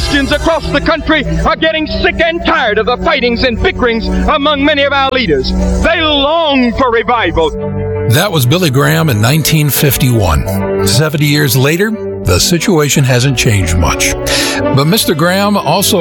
Christians across the country are getting sick and tired of the fightings and bickerings among many of our leaders. They long for revival. That was Billy Graham in 1951. 70 years later, the situation hasn't changed much. But Mr. Graham also